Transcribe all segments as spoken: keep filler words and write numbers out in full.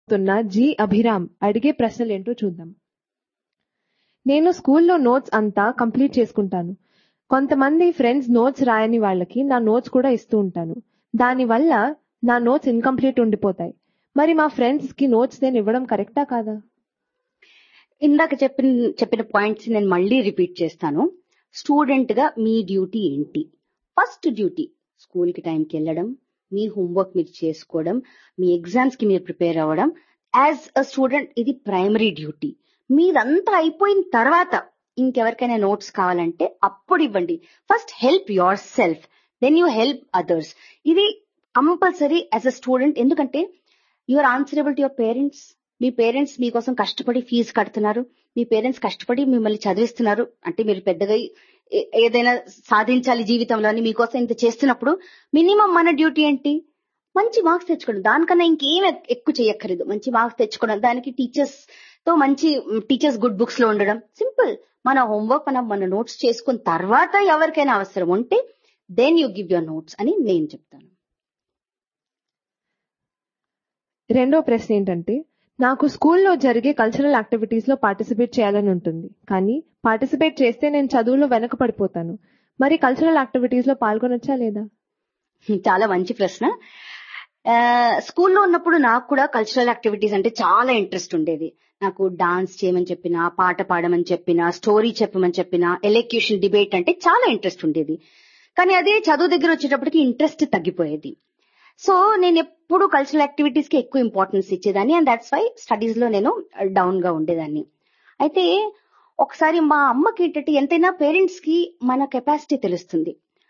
తున్న G Abhiram అడిగే ప్రశ్నలేంటో చూద్దాం. నేను స్కూల్లో నోట్స్ అంతా కంప్లీట్ చేసుకుంటాను. కొంతమంది ఫ్రెండ్స్ నోట్స్ రాయని వాళ్ళకి నా నోట్స్ కూడా ఇస్తూ ఉంటాను. దానివల్ల నా నోట్స్ ఇన్కంప్లీట్ ఉండిపోతాయి. మరి మా ఫ్రెండ్స్ కి నోట్స్ నేను ఇవ్వడం కరెక్టా కాదా? ఇందాక చెప్పిన చెప్పిన పాయింట్స్ నేను మళ్ళీ రిపీట్ చేస్తాను. స్టూడెంట్ గా మీ డ్యూటీ ఏంటి? ఫస్ట్ డ్యూటీ స్కూల్ కి టైంకి వెళ్ళడం, మీ హోంవర్క్ మీరు చేసుకోవడం, మీ ఎగ్జామ్స్ కి మీరు ప్రిపేర్ అవ్వడం. యాజ్ అ స్టూడెంట్ ఇది ప్రైమరీ డ్యూటీ. మీదంతా అయిపోయిన తర్వాత ఇంకెవరికైనా నోట్స్ కావాలంటే అప్పుడు ఇవ్వండి. First help your self, then you help others. ఇది కంపల్సరీ యాజ్ అ స్టూడెంట్. ఎందుకంటే you are answerable to your parents. Me parents మీకోసం కష్టపడి ఫీజు కడుతున్నారు, మీ పేరెంట్స్ కష్టపడి మిమ్మల్ని చదివిస్తున్నారు. అంటే మీరు పెద్దగా ఏదైనా సాధించాలి జీవితంలో అని మీకోసం ఇంత చేస్తున్నప్పుడు మినిమం మన డ్యూటీ ఏంటి? మంచి మార్క్స్ తెచ్చుకోవడం. దానికన్నా ఇంకేం ఎక్కువ చేయక్కర్లేదు. మంచి మార్క్స్ తెచ్చుకోవడం, దానికి టీచర్స్ తో మంచి టీచర్స్ గుడ్ బుక్స్ లో ఉండడం. సింపుల్. మన హోంవర్క్ మనం మన నోట్స్ చేసుకున్న తర్వాత ఎవరికైనా అవసరం ఉంటే then you give your notes అని నేను చెప్తాను. రెండో ప్రశ్న ఏంటంటే, నాకు స్కూల్లో జరిగే కల్చరల్ యాక్టివిటీస్ లో పార్టిసిపేట్ చేయాలని ఉంటుంది. కానీ పార్టిసిపేట్ చేస్తే నేను చదువులో వెనక పడిపోతాను. మరి కల్చరల్ యాక్టివిటీస్ లో పాల్గొనొచ్చా లేదా? చాలా మంచి ప్రశ్న. స్కూల్లో ఉన్నప్పుడు నాకు కూడా కల్చరల్ యాక్టివిటీస్ అంటే చాలా ఇంట్రెస్ట్ ఉండేది. నాకు డాన్స్ చేయమని చెప్పినా, పాట పాడమని చెప్పినా, స్టోరీ చెప్పమని చెప్పినా, ఎలక్యూషన్ డిబేట్ అంటే చాలా ఇంట్రెస్ట్ ఉండేది. కానీ అదే చదువు దగ్గర వచ్చేటప్పటికి ఇంట్రెస్ట్ తగ్గిపోయేది. సో నేను ఎప్పుడు కల్చరల్ యాక్టివిటీస్ కి ఎక్కువ ఇంపార్టెన్స్ ఇచ్చేదాన్ని. అండ్ దాట్స్ వై స్టడీస్ లో నేను డౌన్ గా ఉండేదాన్ని. అయితే ఒకసారి మా అమ్మకి ఏంటంటే, ఎంతైనా పేరెంట్స్ కి మన కెపాసిటీ తెలుస్తుంది.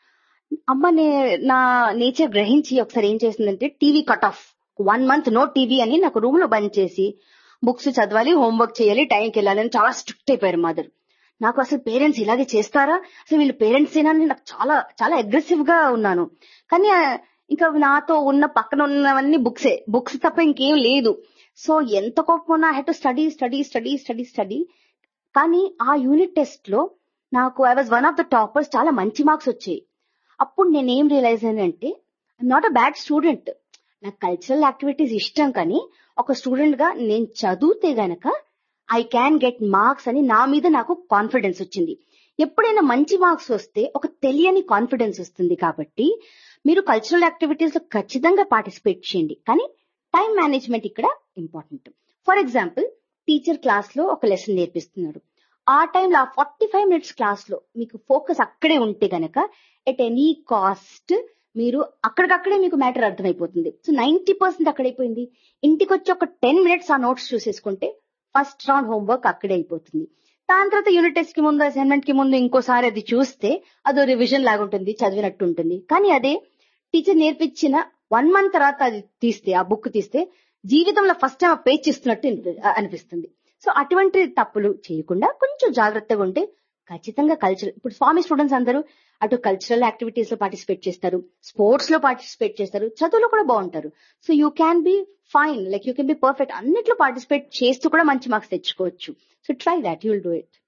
అమ్మ నా నేచర్ గ్రహించి ఒకసారి ఏం చేసిందంటే, TV cut off, one month no TV అని నాకు రూమ్ లో బంద్ చేసి బుక్స్ చదవాలి, హోంవర్క్ చేయాలి, టైంకి వెళ్ళాలని చాలా స్ట్రిక్ట్ అయిపోయారు మదర్. నాకు అసలు పేరెంట్స్ ఇలాగే చేస్తారా, అసలు వీళ్ళు పేరెంట్స్ ఏనా అని నాకు చాలా చాలా అగ్రెసివ్ గా ఉన్నాను. కానీ ఇంకా నాతో ఉన్న పక్కన ఉన్నవన్నీ బుక్సే, బుక్స్ తప్ప ఇంకేం లేదు. సో ఎంత కోపం ఉన్నా I have to study study study study study కానీ ఆ యూనిట్ టెస్ట్ లో నాకు I was one of the toppers. చాలా మంచి మార్క్స్ వచ్చాయి. అప్పుడు నేనేం realise అయ్యానంటే, I'm not a bad student. నాకు కల్చరల్ యాక్టివిటీస్ ఇష్టం, కానీ ఒక స్టూడెంట్ గా నేను చదివితే గనక ఐ క్యాన్ గెట్ మార్క్స్ అని నా మీద నాకు కాన్ఫిడెన్స్ వచ్చింది. ఎప్పుడైనా మంచి మార్క్స్ వస్తే ఒక తెలియని కాన్ఫిడెన్స్ వస్తుంది. కాబట్టి మీరు కల్చరల్ యాక్టివిటీస్ లో ఖచ్చితంగా పార్టిసిపేట్ చేయండి, కానీ టైం మేనేజ్మెంట్ ఇక్కడ important. For example, teacher class లో ఒక లెసన్ నేర్పిస్తున్నారు. ఆ టైంలో ఆ ఫార్టీ ఫైవ్ మినిట్స్ క్లాస్ లో మీకు ఫోకస్ అక్కడే ఉంటే గనక ఎట్ ఎనీ కాస్ట్ మీరు అక్కడికక్కడే మీకు మ్యాటర్ అర్థమైపోతుంది. So ninety percent అక్కడైపోయింది. ఇంటికి వచ్చి ఒక టెన్ మినిట్స్ ఆ నోట్స్ చూసేసుకుంటే ఫస్ట్ రౌండ్ హోంవర్క్ అక్కడే అయిపోతుంది. దాని తర్వాత యూనిట్ టెస్ట్ కి ముందు, అసైన్మెంట్ కి ముందు ఇంకోసారి అది చూస్తే అదో రివిజన్ లాగా ఉంటుంది, చదివినట్టు ఉంటుంది. కానీ అదే టీచర్ నేర్పించిన వన్ మంత్ తర్వాత అది తీస్తే, ఆ బుక్ తీస్తే జీవితంలో ఫస్ట్ టైం ఆ పేజ్ ఇస్తున్నట్టు అనిపిస్తుంది. సో అటువంటి తప్పులు చేయకుండా కొంచెం జాగ్రత్తగా ఉంటే ఖచ్చితంగా కల్చరల్, ఇప్పుడు స్వామి స్టూడెంట్స్ అందరూ అటు కల్చరల్ యాక్టివిటీస్ లో పార్టిసిపేట్ చేస్తారు, స్పోర్ట్స్ లో పార్టిసిపేట్ చేస్తారు, చదువులో కూడా బాగుంటారు. So you can be fine, like you can be perfect. అన్నిట్లో పార్టిసిపేట్ చేస్తూ కూడా మంచి మార్క్స్ తెచ్చుకోవచ్చు. So try that, you will do it.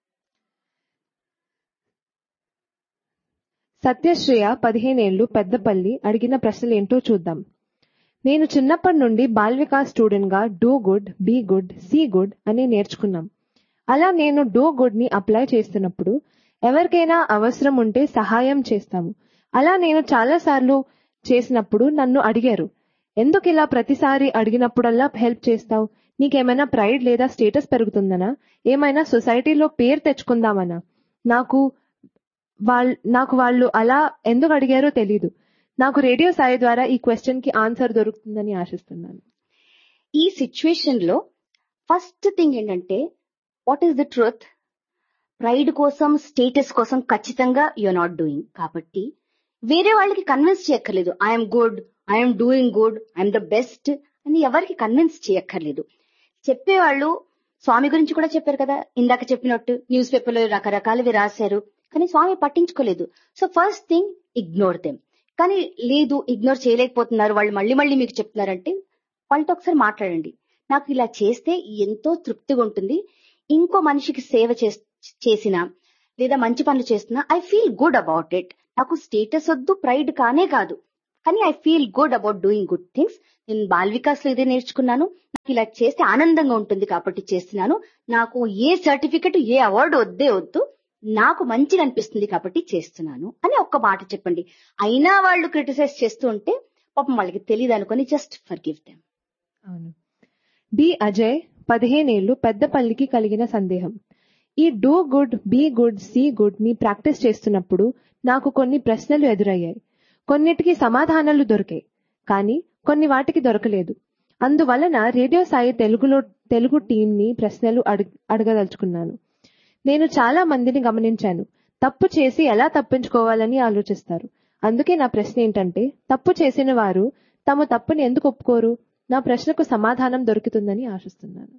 సత్యశ్రేయ పదిహేనేళ్లు Peddapalli అడిగిన ప్రశ్నలు ఏంటో చూద్దాం. నేను చిన్నప్పటి నుండి బాల్ వికాస్ స్టూడెంట్ గా do good, be good, see good అని నేర్చుకున్నాం. అలా నేను డూ గుడ్ ని అప్లై చేస్తున్నప్పుడు ఎవరికైనా అవసరం ఉంటే సహాయం చేస్తాము. అలా నేను చాలా సార్లు చేసినప్పుడు నన్ను అడిగారు, ఎందుకు ఇలా ప్రతిసారి అడిగినప్పుడల్లా హెల్ప్ చేస్తావు? నీకేమైనా ప్రైడ్ లేదా స్టేటస్ పెరుగుతుందనా? ఏమైనా సొసైటీలో పేరు తెచ్చుకుందామనా? నాకు వాళ్ళ నాకు వాళ్ళు అలా ఎందుకు అడిగారో తెలీదు. నాకు రేడియో సాయి ద్వారా ఈ క్వశ్చన్ కి ఆన్సర్ దొరుకుతుందని ఆశిస్తున్నాను. ఈ సిచ్యువేషన్ లో ఫస్ట్ థింగ్ ఏంటంటే, what is the truth? Pride కోసం, స్టేటస్ కోసం ఖచ్చితంగా యూఆర్ నాట్ డూయింగ్. కాబట్టి వేరే వాళ్ళకి కన్విన్స్ చేయక్కర్లేదు. I'm good, I'm doing good, I'm the best అని ఎవరికి కన్విన్స్ చేయక్కర్లేదు. చెప్పేవాళ్ళు స్వామి గురించి కూడా చెప్పారు కదా, ఇందాక చెప్పినట్టు న్యూస్ పేపర్లో రకరకాలవి రాశారు, కానీ స్వామి పట్టించుకోలేదు. So first thing, ignore them. కానీ లేదు, ఇగ్నోర్ చేయలేకపోతున్నారు, వాళ్ళు మళ్ళీ మళ్ళీ మీకు చెప్తున్నారంటే వాళ్ళతో ఒకసారి మాట్లాడండి. నాకు ఇలా చేస్తే ఎంతో తృప్తిగా ఉంటుంది, ఇంకో మనిషికి సేవ చేసినా లేదా మంచి పనులు చేస్తున్నా I feel good about it. నాకు స్టేటస్ వద్దు, ప్రైడ్ కానే కాదు, కానీ I feel good about doing good things. నేను బాల్ వికాస్ లో ఇదే నేర్చుకున్నాను. నాకు ఇలా చేస్తే ఆనందంగా ఉంటుంది కాబట్టి చేస్తున్నాను. నాకు ఏ సర్టిఫికెట్ ఏ అవార్డు వద్దే వద్దు, నాకు మంచిగా అనిపిస్తుంది కాబట్టి చేస్తున్నాను అని ఒక్క మాట చెప్పండి. అయినా వాళ్ళు క్రిటిసైజ్ చేస్తూ ఉంటే పాపం వాళ్ళకి తెలియదు అనుకుని జస్ట్ ఫర్గివ్ దెమ్. అవును. బి అజయ్, పదిహేనేళ్లు, పెద్దపల్లికి కలిగిన సందేహం. ఈ do good, be good, see good ని ప్రాక్టీస్ చేస్తున్నప్పుడు నాకు కొన్ని ప్రశ్నలు ఎదురయ్యాయి. కొన్నిటికి సమాధానాలు దొరికాయి, కానీ కొన్ని వాటికి దొరకలేదు. అందువలన రేడియో సాయి తెలుగులో తెలుగు టీం ని ప్రశ్నలు అడగదలుచుకున్నాను. నేను చాలా మందిని గమనించాను, తప్పు చేసి ఎలా తప్పించుకోవాలని ఆలోచిస్తారు. అందుకే నా ప్రశ్న ఏంటంటే, తప్పు చేసిన వారు తమ తప్పుని ఎందుకు ఒప్పుకోరు? నా ప్రశ్నకు సమాధానం దొరుకుతుందని ఆశిస్తున్నాను.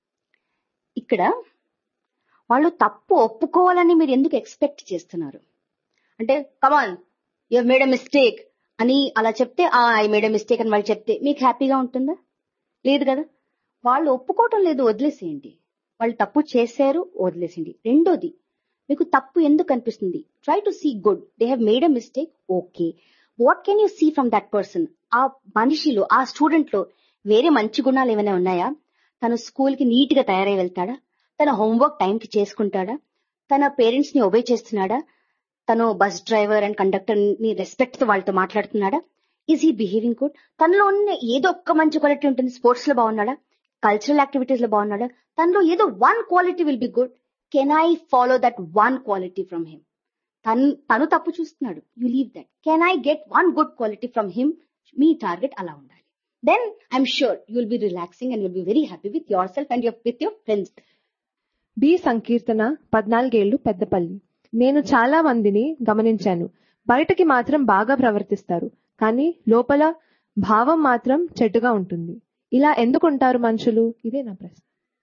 ఇక్కడ వాళ్ళు తప్పు ఒప్పుకోవాలని మీరు ఎందుకు ఎక్స్పెక్ట్ చేస్తున్నారు? అంటే come on you have made a mistake అని అలా చెప్తే, ఆ ఐ మేడ్ ఎ మిస్టేక్ అని వాళ్ళు చెప్తే మీకు హ్యాపీగా ఉంటుందా? లేదు కదా. వాళ్ళు ఒప్పుకోవటం లేదు, వదిలేసేయండి. వాళ్ళు తప్పు చేశారు, వదిలేసేయండి. రెండోది, మీకు తప్పు ఎందుకు అనిపిస్తుంది? Try to see good. They have made a mistake, okay, what can you see from that person? ఆ మనిషిలో, ఆ స్టూడెంట్ లో వేరే మంచి గుణాలు ఏమైనా ఉన్నాయా? తను స్కూల్ కి నీట్ గా తయారై వెళ్తాడా? తన హోంవర్క్ టైం కి చేసుకుంటాడా? తన పేరెంట్స్ ని ఒబే చేస్తున్నాడా? తను బస్ డ్రైవర్ అండ్ కండక్టర్ ని రెస్పెక్ట్ తో వాళ్ళతో మాట్లాడుతున్నాడా? Is he behaving good? తనలో ఉన్న ఏదో ఒక్క మంచి క్వాలిటీ ఉంటుంది. స్పోర్ట్స్ లో బాగున్నాడా? కల్చరల్ యాక్టివిటీస్ లో బాగున్నాడా? తనలో ఏదో one quality will be good. Can I follow that one quality from him? తను తను తప్పు చూస్తున్నాడు, you leave that. Can I get one good quality from him? Me target అలా ఉండాలి. Then I'm sure you will be relaxing and will be very happy with your self and with your friends. B సంకీర్తన, పద్నాలుగేళ్లు, పెద్దపల్లి. నేను చాలా మందిని గమనించాను, బయటకి మాత్రం బాగా ప్రవర్తిస్తారు, కానీ లోపల భావం మాత్రం చెడ్డగా ఉంటుంది. ఇలా ఎందుకుంటారు మనుషులు? ఇదే నా ప్రశ్న.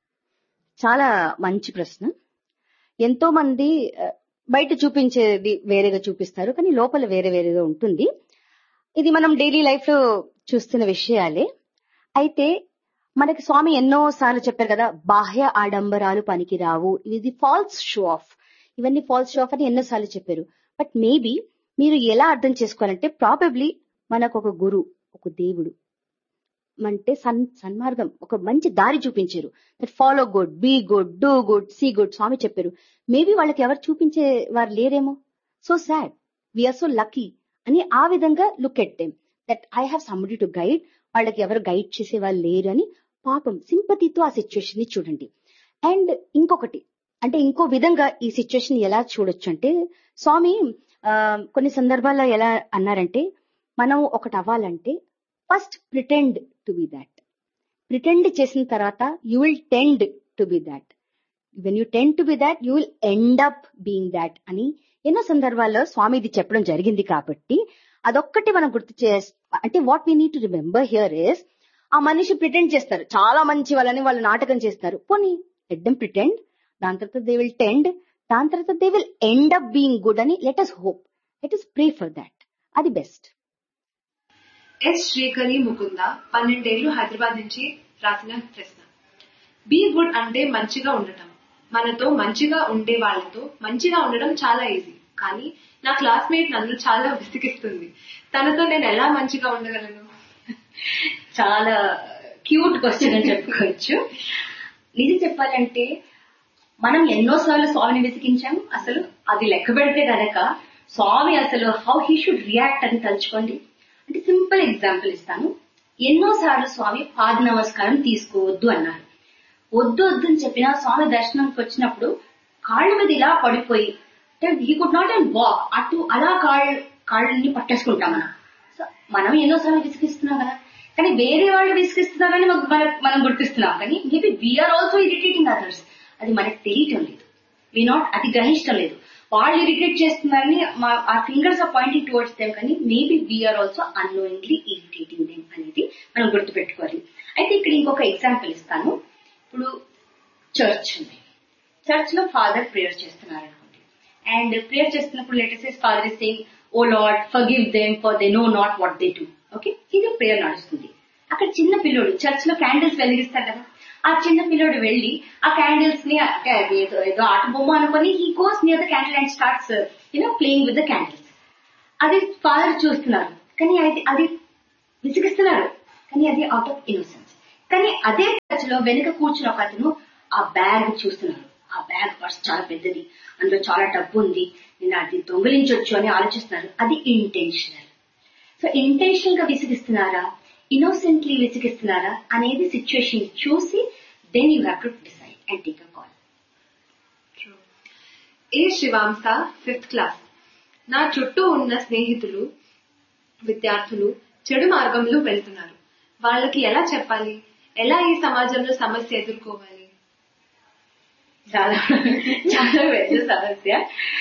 చాలా మంచి ప్రశ్న. ఎంతో మంది బయట చూపించేది వేరేగా చూపిస్తారు, కానీ లోపల వేరే వేరేగా ఉంటుంది. ఇది మనం డైలీ లైఫ్ లో చూస్తున్న విషయాలే. అయితే మనకి స్వామి ఎన్నో సార్లు చెప్పారు కదా, బాహ్య ఆడంబరాలు పనికిరావు, ఇది ఫాల్స్ షో ఆఫ్, ఇవన్నీ ఫాల్స్ షో ఆఫ్ అని ఎన్నోసార్లు చెప్పారు. బట్ మేబీ మీరు ఎలా అర్థం చేసుకోవాలంటే, ప్రాబబ్లీ మనకు ఒక గురు, ఒక దేవుడు అంటే సన్ సన్మార్గం, ఒక మంచి దారి చూపించారు. That follow good, be good, do good, see good స్వామి చెప్పారు. మేబీ వాళ్ళకి ఎవరు చూపించే వారు లేరేమో. So sad, we are so lucky అని ఆ విధంగా look at them, that I have somebody to guide. వాళ్ళకి ఎవరు గైడ్ చేసే వాళ్ళు లేరు అని పాపం సింపతితో ఆ సిచ్యువేషన్ ని చూడండి. అండ్ ఇంకొకటి అంటే ఇంకో విధంగా ఈ సిచ్యువేషన్ ఎలా చూడొచ్చు అంటే, స్వామి కొన్ని సందర్భాల్లో ఎలా అన్నారంటే, మనం ఒకటి అవ్వాలంటే first pretend to be that. Pretend చేసిన తర్వాత you will tend to be that. When you tend to be that you will end up being that అని ఎన్నో సందర్భాల్లో స్వామి ఇది చెప్పడం జరిగింది. కాబట్టి అదొక్కటి మనం గుర్తు చే అంటే what we need to remember here is, ఆ మనిషి ప్రిటెండ్ చేస్తారు, చాలా మంచి వాళ్ళని వాళ్ళు నాటకం చేస్తారు. పోనీ లెట్ దెమ్ ప్రిటెండ్, దాని తర్వాత దే విల్ టెండ్, దాని తర్వాత they will end up being good అని let us hope, let us pray for that. అది బెస్ట్. ఎస్ శ్రీకరి ముకుంద, పన్నెండేళ్లు, హైదరాబాద్ నుంచి రాసిన ప్రశ్న. బీ గుడ్ అంటే మంచిగా ఉండటం. మనతో మంచిగా ఉండే వాళ్ళతో మంచిగా ఉండడం చాలా ఈజీ, కానీ నా క్లాస్మేట్ నన్ను చాలా విసిగిస్తుంది. తనతో నేను ఎలా మంచిగా ఉండగలను? చాలా క్యూట్ క్వశ్చన్ అని చెప్పుకోవచ్చు. నిజం చెప్పాలంటే మనం ఎన్నోసార్లు స్వామిని విసిగించాం. అసలు అది లెక్క పెడితే కనుక స్వామి అసలు హౌ హీ షుడ్ రియాక్ట్ అని తలుచుకోండి. అంటే సింపుల్ ఎగ్జాంపుల్ ఇస్తాను. ఎన్నోసార్లు స్వామి పాద నమస్కారం తీసుకోవద్దు అన్నారు. వద్దు వద్దు అని చెప్పినా స్వామి దర్శనంకి వచ్చినప్పుడు కాళ్ళ మీద ఇలా పడిపోయి, he could not and walk, అటు అలా కాళ్ళు కాళ్ళని పట్టేసుకుంటాం. మనం మనం ఎన్నోసార్లు విసిగిస్తున్నాం కదా, కానీ వేరే వాళ్ళు విసిగిస్తున్నా కానీ మనం గుర్తిస్తున్నాం, కానీ maybe we are also irritating others. అది మనకు తెలియటం లేదు, వీ నాట్ అది గ్రహించడం లేదు. వాళ్ళు ఇరిటేట్ చేస్తున్నారని ఆ fingers are pointing towards them, కానీ maybe we are also annoyingly irritating them అనేది మనం గుర్తుపెట్టుకోవాలి. అయితే ఇక్కడ ఇంకొక ఎగ్జాంపుల్ ఇస్తాను. ఇప్పుడు చర్చ్ ఉంది, చర్చ్ లో ఫాదర్ ప్రేయర్ చేస్తున్నారు అనుకోండి, అండ్ ప్రేయర్ చేస్తున్నప్పుడు let us father is saying, oh lord forgive them for they know not what they do. Okay, ఇది ప్రేయర్ నడుస్తుంది. అక్కడ చిన్న పిల్లోడు చర్చ్ లో క్యాండిల్స్ వెలిగిస్తారు కదా, ఆ చిన్న పిల్లోడు వెళ్లి ఆ క్యాండిల్స్ ని ఏదో ఆట బొమ్మ అనుకుని he goes near the candle and starts you know playing with the candles. అది ఫాదర్ చూస్తున్నారు, కానీ అది అది విసిగిస్తున్నారు, కానీ అది అవుట్ ఆఫ్ ఇన్నోసెన్స్. కానీ అదే టచ్ లో వెనుక కూర్చున్న ఒక అతను ఆ బ్యాగ్ చూస్తున్నారు, ఆ బ్యాగ్ ఫస్ట్ చాలా పెద్దది, అందులో చాలా డబ్బు ఉంది, నేను అది దొంగిలించొచ్చు అని ఆలోచిస్తున్నారు. అది ఇంటెన్షనల్. సో ఇంటెన్షనల్ గా విసిగిస్తున్నారా, ఇన్నోసెంట్లీ విసిగిస్తున్నారా అనేది సిచ్యువేషన్ చూసి then you have to decide and take a call. A Shivansh, fifth class. నా చుట్టూ ఉన్న స్నేహితులు, విద్యార్థులు చెడు మార్గంలో వెళ్తున్నారు. వాళ్ళకి ఎలా చెప్పాలి? ఎలా ఈ సమాజంలో సమస్య ఎదుర్కోవాలి? చాలా చాలా పెద్ద సమస్య.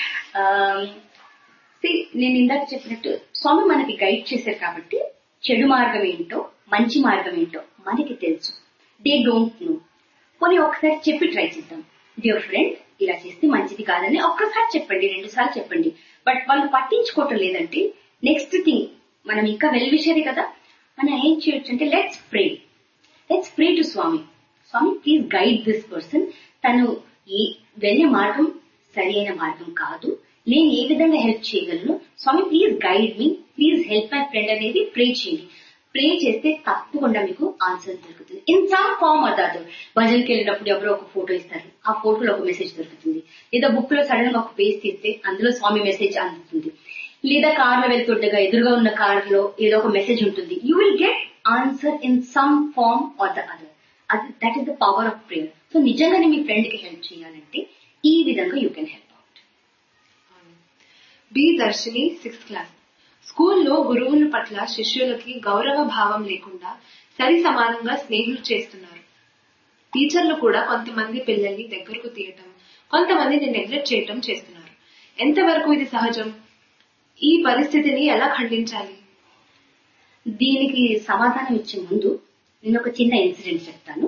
నేను ఇందాక చెప్పినట్టు స్వామి మనకి గైడ్ చేశారు కాబట్టి చెడు మార్గం ఏంటో మంచి మార్గం ఏంటో మనకి తెలుసు. They don't know. పోనీ ఒకసారి చెప్పి ట్రై చేద్దాం. డియర్ ఫ్రెండ్, ఇలా చేస్తే మంచిది కాదని ఒక్కసారి చెప్పండి, రెండు సార్లు చెప్పండి. బట్ వాళ్ళు పట్టించుకోవటం లేదంటే నెక్స్ట్ థింగ్ మనం ఇంకా వెల్ విషయది కదా, మనం ఏం చేయొచ్చు అంటే let's pray. Let's pray to Swamy. Swamy please guide this person. తను ఏ వెళ్ళే మార్గం సరి అయిన మార్గం కాదు, నేను ఏ విధంగా హెల్ప్ చేయగలను, స్వామి please guide me, please help my friend అనేది ప్రే చేయండి. ప్రే చేస్తే తప్పకుండా మీకు ఆన్సర్ దొరుకుతుంది. In some form or other. భజన్కి వెళ్ళినప్పుడు ఎవరో ఒక ఫోటో ఇస్తారు, ఆ ఫోటోలో ఒక మెసేజ్ దొరుకుతుంది. లేదా బుక్ లో సడన్ గా ఒక పేజ్ తీస్తే అందులో స్వామి మెసేజ్ అందుతుంది. లేదా కార్ లో వెళ్తుండగా ఎదురుగా ఉన్న కార్ లో ఏదో ఒక మెసేజ్ ఉంటుంది. You will get answer in some form or the other. అది that is the power of prayer. So నిజంగానే మీ ఫ్రెండ్ కి హెల్ప్ చేయాలంటే ఈ విధంగా you can help out. B Darshini, sixth class. స్కూల్లో గురువుల పట్ల శిష్యులకి గౌరవ భావం లేకుండా సరి సమానంగా స్నేహితులు చేస్తున్నారు. టీచర్లు కూడా కొంతమంది పిల్లల్ని దగ్గరకు తీయటం, కొంతమందిని నెగ్లెక్ట్ చేయటం చేస్తున్నారు. ఎంతవరకు ఇది సహజం? ఈ పరిస్థితిని ఎలా ఖండించాలి? దీనికి సమాధానం ఇచ్చే ముందు నేను ఒక చిన్న ఇన్సిడెంట్ చెప్తాను.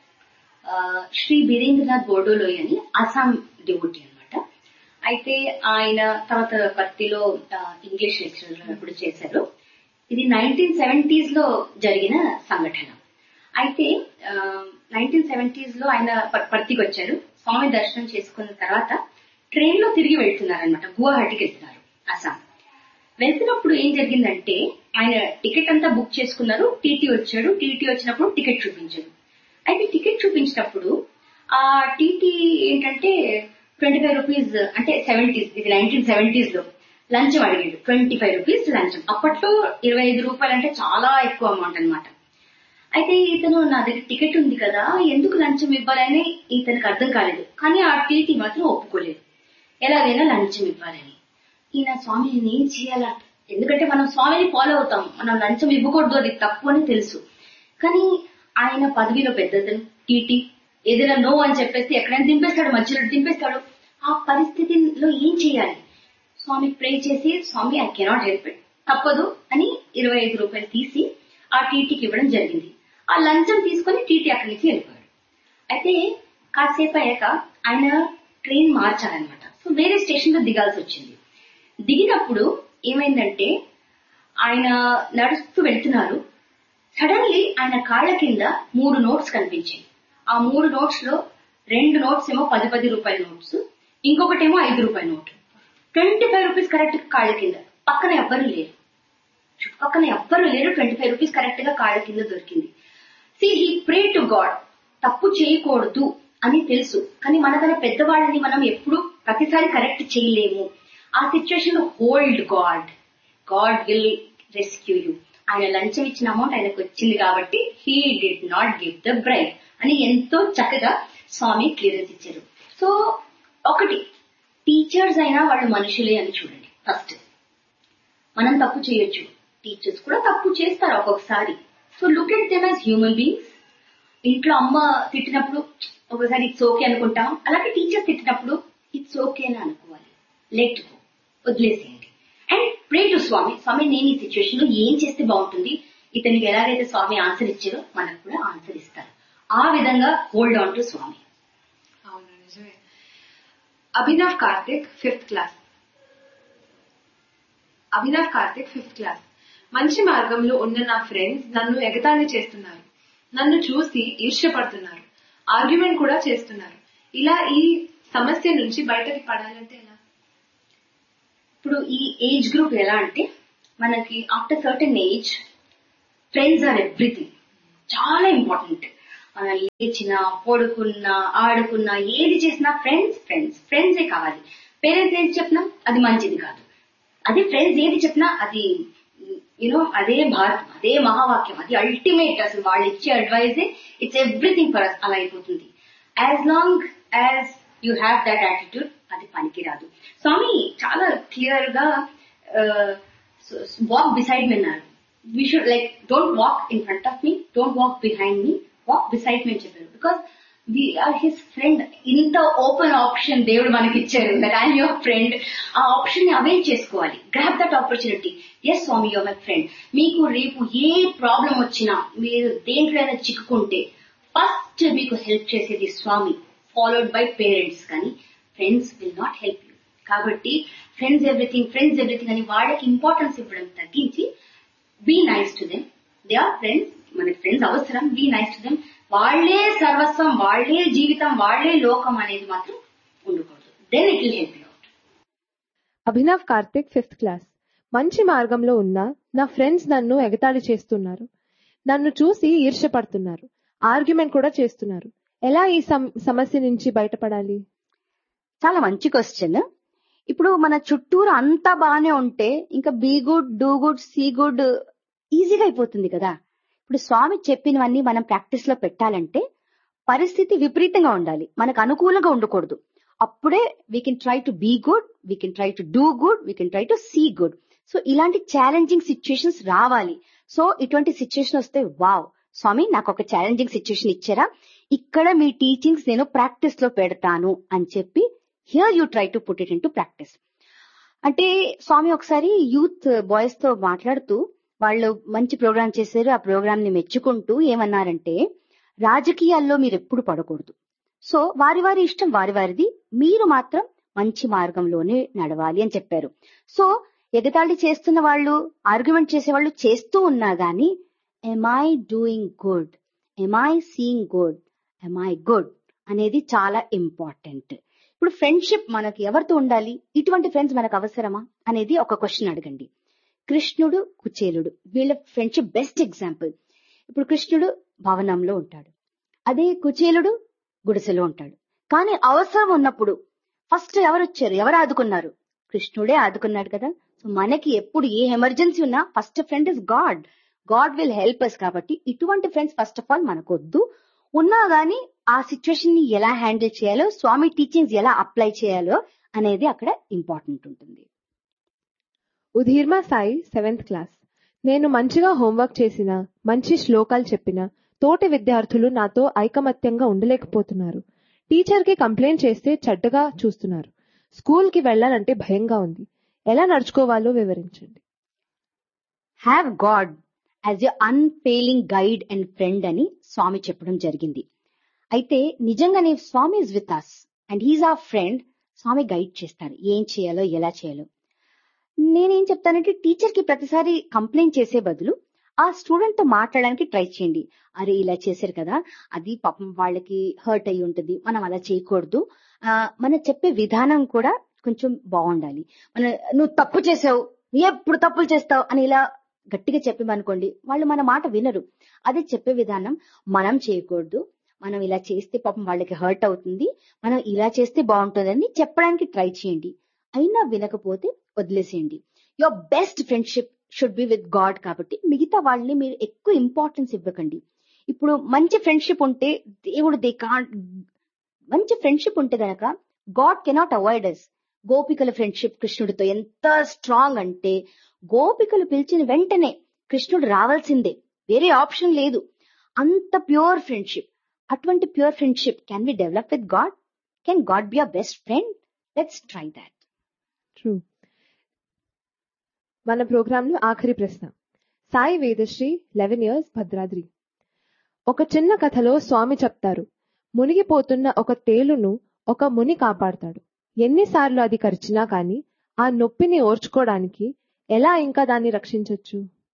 శ్రీ బీరేంద్రనాథ్ బోర్డోలోయ్ అని అస్సాం డివోటీ అనమాట. అయితే ఆయన తర్వాత పత్తిలో ఇంగ్లీష్ లెక్చరర్ అప్పుడు చేశారు. ఇది నైన్టీన్ సెవెంటీస్ లో జరిగిన సంఘటన. అయితే నైన్టీన్ సెవెంటీస్ లో ఆయన పత్తికి వచ్చారు. స్వామి దర్శనం చేసుకున్న తర్వాత ట్రైన్ లో తిరిగి వెళ్తున్నారనమాట. గువాహటికి వెళ్తున్నారు, అస్సాం. వెళ్తున్నప్పుడు ఏం జరిగిందంటే ఆయన టికెట్ అంతా బుక్ చేసుకున్నారు. టీటీ వచ్చాడు. టీటీ వచ్చినప్పుడు టికెట్ చూపించాడు. అయితే టికెట్ చూపించినప్పుడు ఆ టీటీ ఏంటంటే ట్వంటీ ఫైవ్ రూపీస్ అంటే సెవెంటీస్ ఇది నైన్టీన్ సెవెంటీస్ లో లంచం అడిగాడు. ట్వంటీ ఫైవ్ రూపీస్ లంచం. అప్పట్లో ఇరవై ఐదు రూపాయలు అంటే చాలా ఎక్కువ అమౌంట్ అనమాట. అయితే ఇతను నా దగ్గర టికెట్ ఉంది కదా, ఎందుకు లంచం ఇవ్వాలని ఇతనికి అర్థం కాలేదు. కానీ ఆ టీటీ మాత్రం ఒప్పుకోలేదు, ఎలాగైనా లంచం ఇవ్వాలని. ఈయన స్వామి నేను ఏం చేయాలా, ఎందుకంటే మనం స్వామిని ఫాలో అవుతాం, మనం లంచం ఇవ్వకూడదు, అది తప్పు అని తెలుసు. కానీ ఆయన పదవిలో పెద్దతను టీటీ ఏదైనా నో అని చెప్పేస్తే ఎక్కడైనా దింపేస్తాడు, మధ్యలో దింపేస్తాడు. ఆ పరిస్థితిలో ఏం చేయాలి? స్వామి ప్రే చేసి స్వామి ఐ కెనాట్ హెల్ప్ ఇట్, తప్పదు అని ఇరవై ఐదు రూపాయలు తీసి ఆ టీటీకి ఇవ్వడం జరిగింది. ఆ లంచం తీసుకుని టీటీ అక్కడి నుంచి వెళ్ళిపోయాడు. అయితే కాసేపు అయ్యాక ఆయన ట్రైన్ మార్చాలన్నమాట. సో వేరే స్టేషన్ లో దిగాల్సి వచ్చింది. దిగినప్పుడు ఏమైందంటే ఆయన నడుస్తూ వెళ్తున్నారు. సడన్లీ ఆయన కాళ్ల కింద మూడు నోట్స్ కనిపించాయి. ఆ మూడు నోట్స్ లో రెండు నోట్స్ ఏమో పది పది రూపాయల నోట్స్, ఇంకొకటేమో ఐదు రూపాయల note. Twenty five rupees correct కాళ్ల కింద. పక్కన ఎవ్వరు లేరు, చుట్టుపక్కన ఎవ్వరు లేరు. ట్వంటీ ఫైవ్ రూపీస్ కరెక్ట్ గా కాళ్ల కింద దొరికింది. See he pray to God. తప్పు చేయకూడదు అని తెలుసు, కానీ మనకన్నా పెద్దవాళ్ళని మనం ఎప్పుడు ప్రతిసారి కరెక్ట్ చేయలేము. ఆ సిచ్యువేషన్ లో hold God, God will rescue you. ఆయన లంచం ఇచ్చిన అమౌంట్ ఆయనకు వచ్చింది కాబట్టి he did not give the bribe అని ఎంతో చక్కగా స్వామి క్లియరెన్స్ ఇచ్చారు. సో ఒకటి, టీచర్స్ అయినా వాళ్ళు మనుషులే అని చూడండి. ఫస్ట్ మనం తప్పు చేయొచ్చు, టీచర్స్ కూడా తప్పు చేస్తారు ఒక్కొక్కసారి. So look at them as human beings. ఇంట్లో అమ్మ తిట్టినప్పుడు ఒకసారి ఇట్స్ ఓకే అనుకుంటాం, అలాగే టీచర్స్ తిట్టినప్పుడు ఇట్స్ ఓకే అని అనుకోవాలి. లెట్ గో, వదిలేసేయండి. అండ్ ప్రే టు స్వామి. స్వామి నేను ఈ సిచ్యువేషన్ లో ఏం చేస్తే బాగుంటుంది, ఇతనికి ఎలాగైతే స్వామి ఆన్సర్ ఇచ్చారో మనకు కూడా ఆన్సర్ ఇస్తారు. ఆ విధంగా హోల్డ్ ఆన్ టు స్వామి. అవును, నిజమే. Abhinav Karthik, fifth class. Abhinav Karthik fifth class. మంచి మార్గంలో ఉన్న నా ఫ్రెండ్స్ నన్ను ఎగతాళి చేస్తున్నారు, నన్ను చూసి ఈర్ష్యపడుతున్నారు, ఆర్గ్యుమెంట్ కూడా చేస్తున్నారు. ఇలా ఈ సమస్య నుంచి బయటకి పడాలంటే ఎలా? ఇప్పుడు ఈ ఏజ్ గ్రూప్ ఎలా అంటే మనకి after certain age friends are everything, చాలా ఇంపార్టెంట్. మనం లేచినా పడుకున్నా ఆడుకున్నా ఏది చేసినా ఫ్రెండ్స్ ఫ్రెండ్స్ ఫ్రెండ్సే కావాలి. పేరెంట్స్ ఏది చెప్పినా అది మంచిది కాదు, అదే ఫ్రెండ్స్ ఏది చెప్పినా అది యూనో అదే భారతం, అదే మహావాక్యం, అది అల్టిమేట్. అసలు వాళ్ళు ఇచ్చే అడ్వైజే ఇట్స్ ఎవ్రీథింగ్ ఫర్ అస్. అలా అయిపోతుంది. As long as you have that attitude అది పనికిరాదు. స్వామి చాలా క్లియర్ గా వాక్ బిసైడ్ మీ అన్నారు. We should like don't walk in front of me, don't walk behind me, walk beside me అని చెప్పారు. Because we are his friend. ఇంత open option దేవుడు మనకి ఇచ్చారు, దట్ ఐఎమ్ యువర్ ఫ్రెండ్. ఆ ఆప్షన్ ని అవైల్ చేసుకోవాలి. Grab that opportunity. Yes Swamy, your my friend. మీకు రేపు ఏ ప్రాబ్లం వచ్చినా, మీరు దేంట్లోనే చిక్కుకుంటే ఫస్ట్ మీకు హెల్ప్ చేసేది స్వామి, ఫాలోడ్ బై పేరెంట్స్. కానీ friends will not help you. కాబట్టి ఫ్రెండ్స్ ఎవ్రీథింగ్, ఫ్రెండ్స్ ఎవ్రీథింగ్ అని వాళ్ళకి ఇంపార్టెన్స్ ఇవ్వడం తగ్గించి be nice to them. They are friends, మనకి ఫ్రెండ్స్ అవసరం. Be nice to them. వాళ్లే సర్వస్వం, వాళ్లే జీవితం, వాళ్లే లోకం అనేది మాత్రం ఉండకూడదు. Then it will help you out. Abhinav Karthik, fifth class. మంచి మార్గంలో ఉన్నా నా ఫ్రెండ్స్ నన్ను ఎగతాళి చేస్తున్నారు, నన్ను చూసి ఈర్ష్యపడుతున్నారు, ఆర్గ్యుమెంట్ కూడా చేస్తున్నారు. ఎలా ఈ సమస్య నుంచి బయటపడాలి? చాలా మంచి క్వశ్చన్. ఇప్పుడు మన చుట్టూరు అంతా బాగానే ఉంటే ఇంకా be good, do good, see good ఈజీగా అయిపోతుంది కదా. ఇప్పుడు స్వామి చెప్పినవన్నీ మనం ప్రాక్టీస్ లో పెట్టాలంటే పరిస్థితి విపరీతంగా ఉండాలి, మనకు అనుకూలంగా ఉండకూడదు. అప్పుడే we can try to be good, we can try to do good, we can try to see good. So ఇలాంటి ఛాలెంజింగ్ సిచ్యుయేషన్స్ రావాలి. సో ఇటువంటి సిచ్యుయేషన్ వస్తే వావ్ స్వామి నాకు ఒక ఛాలెంజింగ్ సిచ్యుయేషన్ ఇచ్చారా, ఇక్కడ మీ టీచింగ్స్ నేను ప్రాక్టీస్ లో పెడతాను అని చెప్పి here you try to put it in to practice. అంటే స్వామి ఒకసారి యూత్ బాయ్స్ తో మాట్లాడుతూ, వాళ్ళు మంచి ప్రోగ్రామ్ చేశారు, ఆ ప్రోగ్రామ్ ని మెచ్చుకుంటూ ఏమన్నారంటే, రాజకీయాల్లో మీరు ఎప్పుడు పడకూడదు. సో వారి వారి ఇష్టం వారి వారిది, మీరు మాత్రం మంచి మార్గంలోనే నడవాలి అని చెప్పారు. సో ఎగతాళి చేస్తున్న వాళ్ళు, ఆర్గ్యుమెంట్ చేసే వాళ్ళు చేస్తూ ఉన్నా గానీ ఎమ్ I doing good, M I seeing good, M I good అనేది చాలా ఇంపార్టెంట్. ఇప్పుడు ఫ్రెండ్షిప్ మనకి ఎవరితో ఉండాలి, ఇటువంటి ఫ్రెండ్స్ మనకు అవసరమా అనేది ఒక క్వశ్చన్ అడగండి. కృష్ణుడు, కుచేలుడు వీళ్ళ ఫ్రెండ్షిప్ బెస్ట్ ఎగ్జాంపుల్. ఇప్పుడు కృష్ణుడు భవనంలో ఉంటాడు, అదే కుచేలుడు గుడిసెలో ఉంటాడు. కానీ అవసరం ఉన్నప్పుడు ఫస్ట్ ఎవరు వచ్చారు, ఎవరు ఆదుకున్నారు? కృష్ణుడే ఆదుకున్నాడు కదా. సో మనకి ఎప్పుడు ఏ ఎమర్జెన్సీ ఉన్నా first friend is God. God will help us. కాబట్టి ఇటువంటి ఫ్రెండ్స్ ఫస్ట్ ఆఫ్ ఆల్ మనకు వద్దు. ఉన్నా గానీ ఆ సిచ్యువేషన్ ని ఎలా హ్యాండిల్ చేయాలో, స్వామి టీచింగ్స్ ఎలా అప్లై చేయాలో అనేది అక్కడ ఇంపార్టెంట్ ఉంటుంది. ఉధీర్మ సాయి, సెవెంత్ క్లాస్. నేను మంచిగా హోంవర్క్ చేసినా, మంచి శ్లోకాలు చెప్పినా తోటి విద్యార్థులు నాతో ఐకమత్యంగా ఉండలేకపోతున్నారు. టీచర్ కి కంప్లైంట్ చేస్తే చెడ్డగా చూస్తున్నారు. స్కూల్ కి వెళ్లాలంటే భయంగా ఉంది. ఎలా నడుచుకోవాలో వివరించండి. Have God as a unfailing guide and friend అని స్వామి చెప్పడం జరిగింది. అయితే నిజంగానే స్వామి is with us and he is our friend. Swamy guide చేస్తారు ఏం చేయాలో ఎలా చేయాలో. నేనేం చెప్తానంటే, టీచర్ కి ప్రతిసారి కంప్లైంట్ చేసే బదులు ఆ స్టూడెంట్ తో మాట్లాడడానికి ట్రై చేయండి. అరే ఇలా చేశారు కదా, అది పాపం వాళ్ళకి హర్ట్ అయి ఉంటుంది, మనం అలా చేయకూడదు. ఆ మనం చెప్పే విధానం కూడా కొంచెం బాగుండాలి. మన నువ్వు తప్పు చేసావు, ఎప్పుడు తప్పులు చేస్తావు అని ఇలా గట్టిగా చెప్పామనుకోండి, వాళ్ళు మన మాట వినరు. అదే చెప్పే విధానం మనం చేయకూడదు, మనం ఇలా చేస్తే పాపం వాళ్ళకి హర్ట్ అవుతుంది, మనం ఇలా చేస్తే బాగుంటుందని చెప్పడానికి ట్రై చేయండి. అయినా వినకపోతే వదిలేసేయండి. Your best friendship should be with God. కాబట్టి మిగతా వాళ్ళని మీరు ఎక్కువ ఇంపార్టెన్స్ ఇవ్వకండి. ఇప్పుడు మంచి ఫ్రెండ్షిప్ ఉంటే దేవుడు దే కాంట్, మంచి ఫ్రెండ్షిప్ ఉంటే గనక గాడ్ కెనాట్ అవాయిడ్ అస్. గోపికల ఫ్రెండ్షిప్ కృష్ణుడితో ఎంత స్ట్రాంగ్ అంటే, గోపికలు పిలిచిన వెంటనే కృష్ణుడు రావాల్సిందే, వేరే ఆప్షన్ లేదు. అంత ప్యూర్ ఫ్రెండ్షిప్. అటువంటి pure friendship can we develop with God? Can God be our best friend? Let's try that. True. మన ప్రోగ్రామ్ లో ఆఖరి ప్రశ్న. Sai Vedasri, eleven years, Bhadradri. ఒక చిన్న కథలో స్వామి చెప్తారు, మునిగిపోతున్న ఒక తేలును ఒక ముని కాపాడతాడు. ఎన్నిసార్లు అది కరిచినా కానీ ఆ నొప్పిని ఓర్చుకోవడానికి ఎలా ఇంకా దాన్ని రక్షించవచ్చు?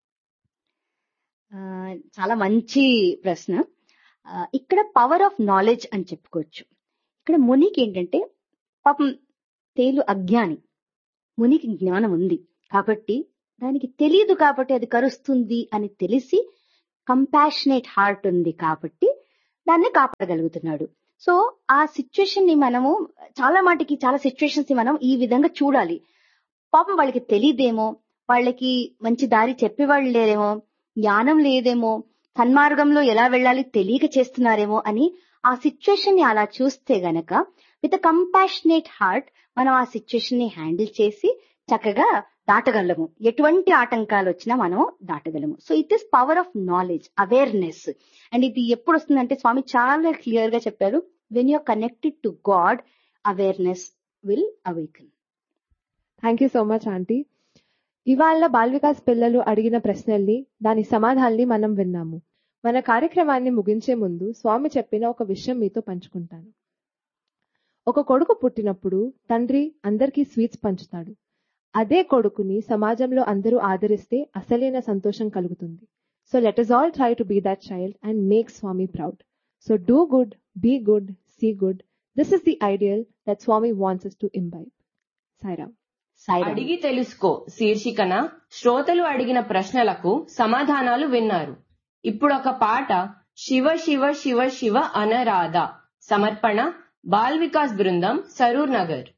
చాలా మంచి ప్రశ్న. ఇక్కడ పవర్ ఆఫ్ నాలెడ్జ్ అని చెప్పుకోవచ్చు. ఇక్కడ మునికి ఏంటంటే, పాపం తేలు అజ్ఞాని, మునికి జ్ఞానం ఉంది కాబట్టి దానికి తెలియదు కాబట్టి అది కరుస్తుంది అని తెలిసి కంపాషనేట్ హార్ట్ ఉంది కాబట్టి దాన్ని కాపాడగలుగుతున్నాడు. సో ఆ సిచ్యుయేషన్ ని మనము చాలా మాటికి చాలా సిచ్యుయేషన్స్ ని మనం ఈ విధంగా చూడాలి. పాపం వాళ్ళకి తెలియదేమో, వాళ్ళకి మంచి దారి చెప్పేవాళ్ళు లేరేమో, జ్ఞానం లేదేమో, సన్మార్గంలో ఎలా వెళ్ళాలి తెలియక చేస్తున్నారేమో అని ఆ సిచ్యుయేషన్ ని అలా చూస్తే గనక విత్ కంపాషనేట్ హార్ట్ మనం ఆ సిచ్యుయేషన్ ని హ్యాండిల్ చేసి చక్కగా దాటగలము. ఎటువంటి ఆటంకాలు వచ్చినా మనం దాటగలము. So it is power of knowledge, awareness. And ఇది ఎప్పుడు వస్తుందంటే స్వామి చాలా క్లియర్ గా చెప్పారు, when you're connected to God awareness will awaken. Thank you so much aunty. ఇవాళ బాల్ వికాస్ పిల్లలు అడిగిన ప్రశ్నల్ని దాని సమాధానాల్ని మనం విన్నాము. మన కార్యక్రమాన్ని ముగించే ముందు స్వామి చెప్పిన ఒక విషయం మీతో పంచుకుంటాను. ఒక కొడుకు పుట్టినప్పుడు తండ్రి అందరికీ స్వీట్స్ పంచుతాడు. అదే కొడుకుని సమాజంలో అందరూ ఆదరిస్తే అసలైన సంతోషం కలుగుతుంది. So let us all try to be that child and make Swami proud. So do good, be good, see good. This is the ideal that Swami wants us to imbibe. Sairam. అడిగి తెలుసుకో శీర్షికన శ్రోతలు అడిగిన ప్రశ్నలకు సమాధానాలు విన్నారు. ఇప్పుడు ఒక పాట శివ శివ శివ శివ అనరాధ సమర్పణ బాల్ వికాస్ బృందం, సరూర్ నగర్.